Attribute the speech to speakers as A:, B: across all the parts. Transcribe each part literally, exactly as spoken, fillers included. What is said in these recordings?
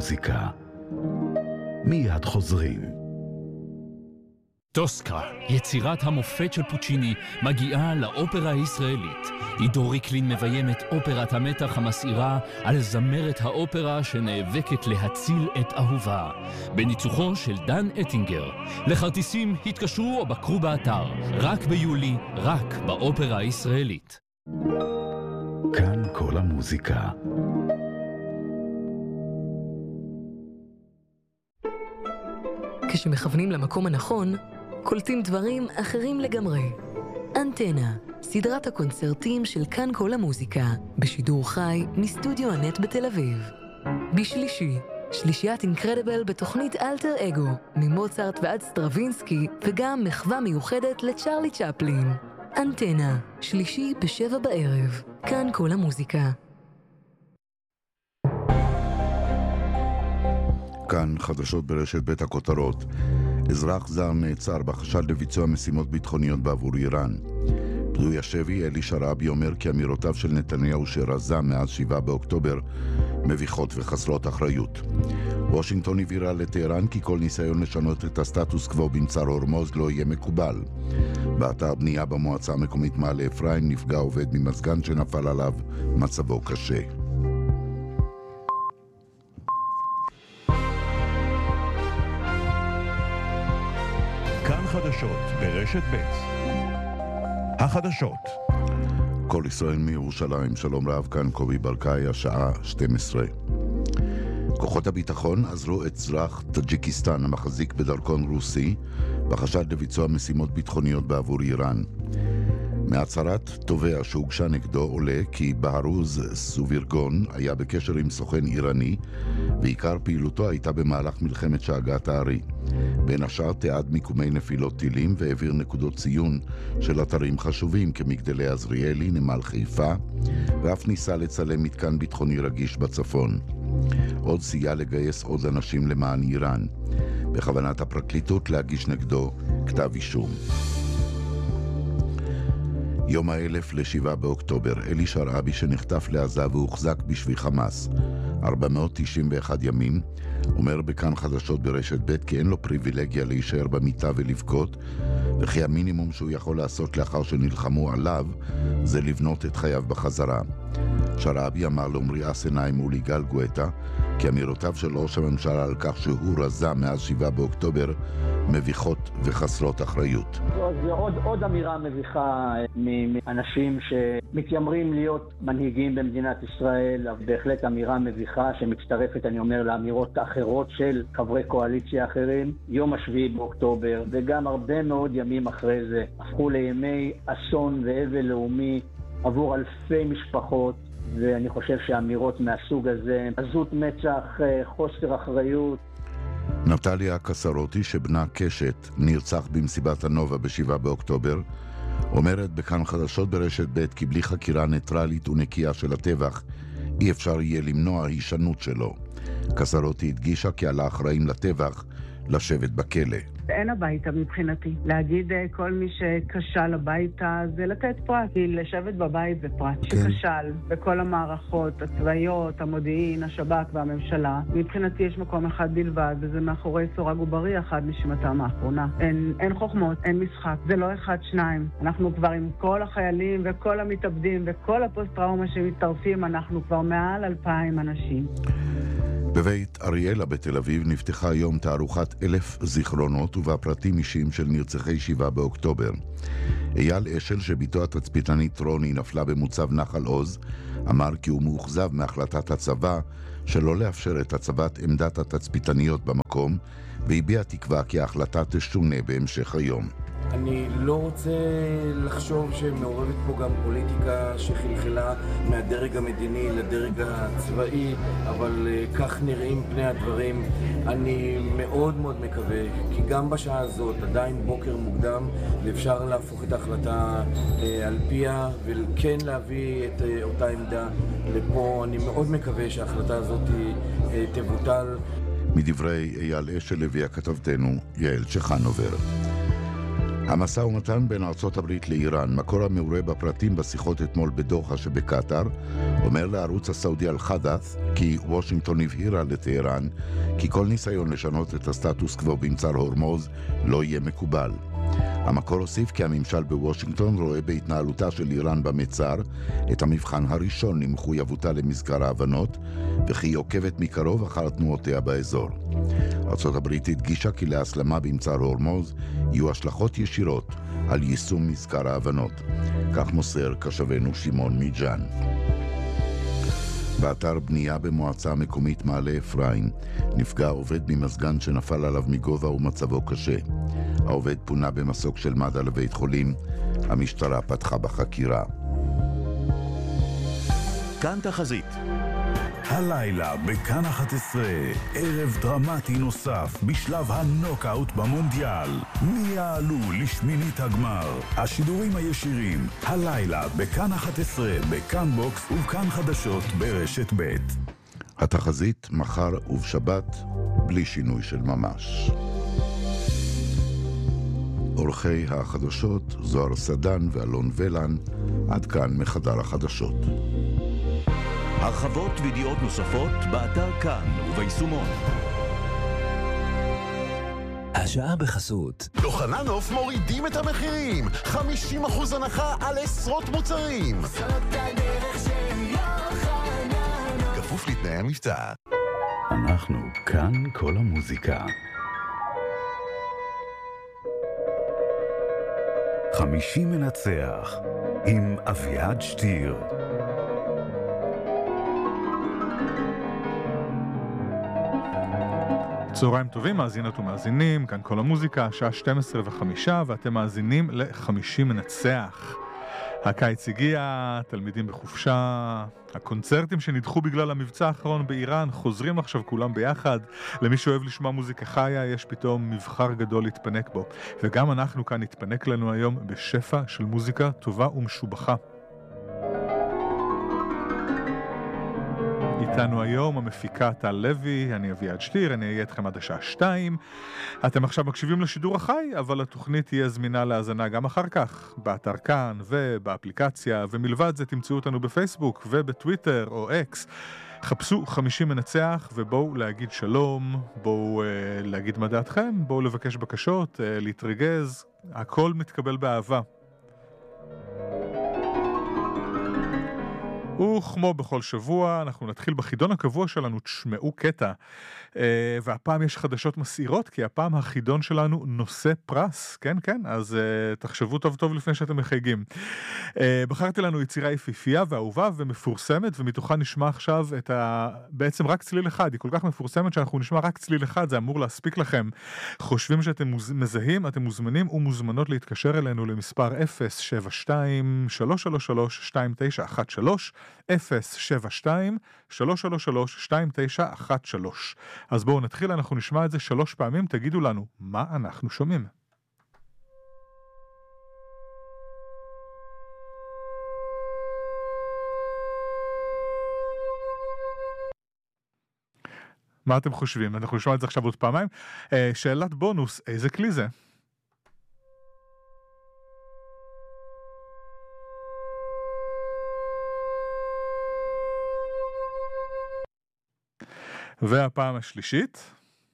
A: המוזיקה. מיד חוזרים.
B: טוסקה, יצירת המופת של פוצ'יני, מגיעה לאופרה הישראלית. עידו ריקלין מביים את אופרת המתח המסעירה על זמרת האופרה שנאבקת להציל את אהובה. בניצוחו של דן אטינגר. לכרטיסים התקשרו או בקרו באתר. רק ביולי, רק באופרה הישראלית.
A: כאן כל המוזיקה.
C: כשמכוונים למקום הנכון, קולטים דברים אחרים לגמרי. אנטנה, סדרת הקונצרטים של כאן כל המוזיקה, בשידור חי מסטודיו הנט בתל אביב. בשלישי, שלישיית אינקרדיבל בתוכנית אלטר אגו, ממוצרט ועד סטרווינסקי, וגם מחווה מיוחדת לצ'רלי צ'פלין. אנטנה, שלישי בשבע בערב, כאן כל המוזיקה.
D: כאן חדשות ברשת בית הכותרות. אזרח זר נעצר בחשד לביצוע משימות ביטחוניות בעבור איראן. פדוי השבי אלי שרעבי אומר כי אמירותיו של נתניהו שרזה מאז שבעה באוקטובר מביכות וחסרות אחריות. וושינגטון הבהירה לטהרן כי כל ניסיון לשנות את הסטטוס קוו במצר הורמוז לא יהיה מקובל. באתר בנייה במועצה המקומית מעלה אפרים נפגע עובד ממזגן שנפל עליו, מצבו קשה.
E: כאן חדשות ברשת ב'. החדשות.
D: כל ישראל מירושלים, שלום רב, כאן קובי ברקאי, השעה שתים עשרה. כוחות הביטחון עזרו את אזרח טאג'יקיסטן המחזיק בדרכון רוסי בחשד לביצוע משימות ביטחוניות בעבור איראן. מהצהרת תובע שהוגשה נגדו עולה כי בהרוז סובירגון היה בקשר עם סוכן איראני ועיקר פעילותו הייתה במהלך מלחמת שאגת הארי. בין השאר תיעד מיקומי נפילות טילים והעביר נקודות ציון של אתרים חשובים כמגדלי עזריאלי, נמל חיפה, ואף ניסה לצלם מתקן ביטחוני רגיש בצפון. עוד סייע לגייס עוד אנשים למען איראן. בכוונת הפרקליטות להגיש נגדו כתב אישום. יום האלף לשבעה באוקטובר, אלי שרעבי שנחטף לעזה והוחזק בשבי חמאס ארבע מאות תשעים ואחת ימים, אומר בכאן חדשות ברשת ב' כי אין לו פריבילגיה להישאר במיטה ולבכות, וכי המינימום שהוא יכול לעשות לאחר שנלחמו עליו זה לבנות את חייו בחזרה. שרעבי אמר לעומרי אסנאי מול יגאל גואטה כי אמירותיו של ראש הממשלה על כך שהוא רזה מאז שבעה באוקטובר מביכות וחסרות אחריות.
F: זה עוד, עוד אמירה מביכה מאנשים שמתיימרים להיות מנהיגים במדינת ישראל, אבל בהחלט אמירה מביכה שמצטרפת, אני אומר, לאמירות אחרות של חברי קואליציה אחרים. יום השביעי באוקטובר וגם הרבה מאוד ימים אחרי זה הפכו לימי אסון ואבל לאומי עבור אלפי משפחות, ואני חושב שהאמירות מהסוג הזה, עזות מצח, חוסר אחריות.
D: נטליה קסרוטי שבנה קשת נרצח במסיבת הנובה בשבעה באוקטובר, אומרת בכאן חדשות ברשת ב' כי בלי חקירה ניטרלית ונקייה של הטבח אי אפשר יהיה למנוע הישנות שלו. קסרוטי הדגישה כי על האחראים לטבח לשבת בכלא.
G: אין הביתה מבחינתי. להגיד כל מי שקשל הביתה זה לתת פרט, כי לשבת בבית זה פרט. כן. שקשל בכל המערכות, הצבאיות, המודיעין, השב"כ והממשלה. מבחינתי יש מקום אחד בלבד, וזה מאחורי סורג ובריח עד נשימתם האחרונה. אין, אין חוכמות, אין משחק. זה לא אחד, שניים. אנחנו כבר עם כל החיילים וכל המתאבדים וכל הפוסט-טראומה שמתערפים, אנחנו כבר מעל אלפיים אנשים.
D: בבית אריאלה בתל אביב נפתחה היום תערוכת אלף זיכרונות ובה פרטים אישיים של נרצחי שבעה באוקטובר. אייל אשל שביתו התצפיתנית רוני נפלה במוצב נחל עוז אמר כי הוא מאוכזב מהחלטת הצבא שלא לאפשר את הצבת עמדת התצפיתניות במקום, והביע תקווה כי ההחלטה תשונה בהמשך היום.
H: אני לא רוצה לחשוב שמעורבת פה גם פוליטיקה שחלחלה מהדרג המדיני לדרג הצבאי, אבל uh, כך נראים פני הדברים. אני מאוד מאוד מקווה, כי גם בשעה הזאת עדיין בוקר מוקדם, ואפשר להפוך את ההחלטה uh, על פיה, וכן להביא את uh, אותה עמדה לפה. אני מאוד מקווה שההחלטה הזאת uh, תבוטל.
D: מדברי אייל אשל הביאה כתבתנו יעל צ'חנובר. המשא ומתן בין ארצות הברית לאיראן, מקור המעורה בפרטים בשיחות אתמול בדוחה שבקטר, אומר לערוץ הסעודי אל-חדת' כי וושינגטון הבהירה לטהרן כי כל ניסיון לשנות את הסטטוס קוו במצר הורמוז לא יהיה מקובל. המקור הוסיף כי הממשל בוושינגטון רואה בהתנהלותה של איראן במצר את המבחן הראשון למחויבותה למזכר ההבנות, וכי היא עוקבת מקרוב אחר תנועותיה באזור. ארצות הברית הדגישה כי להסלמה במצר הורמוז יהיו השלכות ישירות על יישום מזכר ההבנות. כך מוסר קשבנו שמעון מיג'אן. באתר בנייה במועצה המקומית מעלה אפרים נפגע עובד ממזגן שנפל עליו מגובה ומצבו קשה. העובד פונה במסוק של מד"א לבית חולים. המשטרה פתחה בחקירה.
E: כאן תחזית. הלילה בכאן אחת עשרה, ערב דרמטי נוסף בשלב הנוקאוט במונדיאל. מי יעלו לשמינית הגמר? השידורים הישירים, הלילה בכאן אחת עשרה, בכאן בוקס ובכאן חדשות ברשת ב'.
D: התחזית מחר ובשבת בלי שינוי של ממש. עורכי החדשות זוהר סדן ואלון ולן, עד כאן מחדר החדשות.
E: הרחבות וידיעות נוספות באתר כאן וביישומון.
I: השעה בחסות
J: יוחננוף מורידים את המחירים, חמישים אחוז הנחה על עשרות מוצרים. זאת הדרך של יוחננוף, כפוף לתנאי המבצע.
A: אנחנו כאן כל המוזיקה. חמישי מנצח עם אביעד שטיר.
K: צהריים טובים, מאזינות ומאזינים, כאן כל המוזיקה, שעה שתים עשרה וחמישה, ואתם מאזינים לחמישי מנצח. הקיץ הגיע, תלמידים בחופשה, הקונצרטים שנדחו בגלל המבצע האחרון באיראן חוזרים עכשיו כולם ביחד. למי שאוהב לשמוע מוזיקה חיה, יש פתאום מבחר גדול להתפנק בו. וגם אנחנו כאן נתפנק לנו היום בשפע של מוזיקה טובה ומשובחה. איתנו היום המפיקה טל לוי, אני אביעד שטיר, אני אהיה אתכם עד השעה שתיים. אתם עכשיו מקשיבים לשידור החי, אבל התוכנית תהיה זמינה להאזנה גם אחר כך, באתר כאן ובאפליקציה, ומלבד זה תמצאו אותנו בפייסבוק ובטוויטר או אקס. חפשו חמישי מנצח ובואו להגיד שלום, בואו אה, להגיד מה דעתכם, בואו לבקש בקשות, אה, להתרגז, הכל מתקבל באהבה. וכמו בכל שבוע, אנחנו נתחיל בחידון הקבוע שלנו, תשמעו קטע. אה, והפעם יש חדשות מסעירות, כי הפעם החידון שלנו נושא פרס. כן, כן, אז אה, תחשבו טוב טוב לפני שאתם מחייגים. אה, בחרתי לנו יצירה יפיפייה ואהובה ומפורסמת, ומתוכה נשמע עכשיו את ה... בעצם רק צליל אחד. היא כל כך מפורסמת שאנחנו נשמע רק צליל אחד, זה אמור להספיק לכם. חושבים שאתם מוז... מזהים, אתם מוזמנים ומוזמנות להתקשר אלינו למספר אפס שבע שתיים שלוש שלוש שלוש שתיים תשע אחת שלוש, אפס שבע שתיים שלוש שלוש שלוש שתיים תשע אחת שלוש. אז בואו נתחיל, אנחנו נשמע את זה שלוש פעמים, תגידו לנו מה אנחנו שומעים. מה אתם חושבים? אנחנו נשמע את זה עכשיו עוד פעמיים. שאלת בונוס, איזה כלי זה? והפעם השלישית.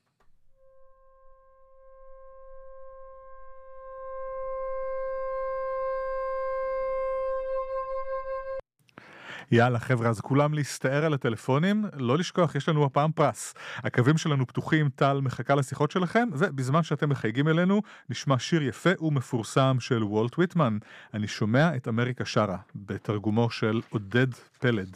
K: יאללה חבר'ה, אז כולם להסתער על הטלפונים, לא לשכוח, יש לנו הפעם פרס. הקווים שלנו פתוחים, טל מחכה לשיחות שלכם, ובזמן שאתם מחייגים אלינו, נשמע שיר יפה ומפורסם של וולט ויטמן. אני שומע את אמריקה שרה, בתרגומו של עודד פלד.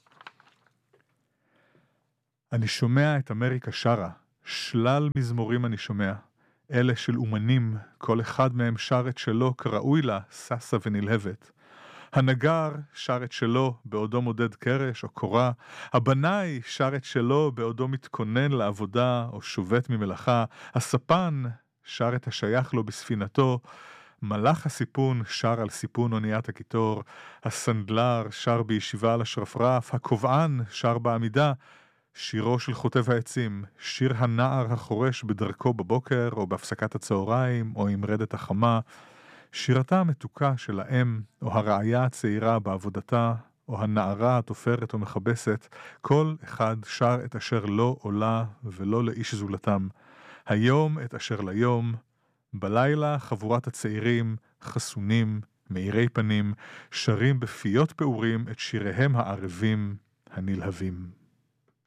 K: אני שומע את אמריקה שרה, שלל מזמורים אני שומע, אלה של אומנים, כל אחד מהם שר את שלו כראוי לה, ססה ונלהבת. הנגר שר את שלו בעודו מודד קרש או קורה, הבנאי שר את שלו בעודו מתכונן לעבודה או שובת ממלאכה, הספן שר את השייך לו בספינתו, מלאך הסיפון שר על סיפון אוניית הקיטור, הסנדלר שר בישיבה על השרפרף, הקובען שר בעמידה, שירו של חוטב העצים, שיר הנער החורש בדרכו בבוקר או בהפסקת הצהריים או עם רדת החמה, שירתה המתוקה של האם או הרעיה הצעירה בעבודתה או הנערה התופרת או מכבסת, כל אחד שר את אשר לא עולה ולא לאיש זולתם. היום את אשר ליום, בלילה חבורת הצעירים, חסונים, מאירי פנים, שרים בפיות פעורים את שיריהם הערבים הנלהבים.